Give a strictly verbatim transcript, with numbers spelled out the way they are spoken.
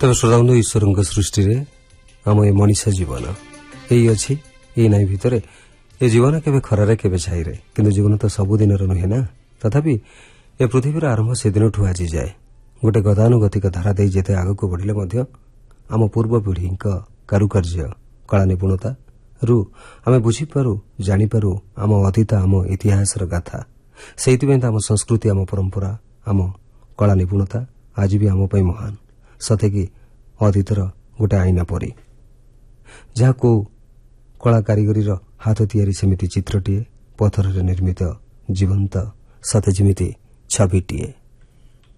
तेज श्रोताबंधु ईश्वर सृष्टि आम ए मनीष जीवन यही अच्छी ये नाई भितर ए जीवन केवे खरारे केवे छाईरे किंतु जीवन तो सबुदिन नुहे ना। तथापि ए पृथ्वीर आरंभ से दिन ठू आज जाए गोटे गतानुगतिक धारा दे जेते आगक बढ़िले आम पूर्व पीढ़ी कारुकार्य कला निपुणता रु आम बुझीपारू जानीपारू आम अतीत आम इतिहास गाथा से आम संस्कृति आम परंपरा आम कला निपुणता आज भी आम महान सते कि अतीतर गोटे आईना परी जहाँ को कला कारीगरी हाथ तियारी सेमिति चित्रटीए पत्थर निर्मित जीवंत सते जिमिति छविटीए।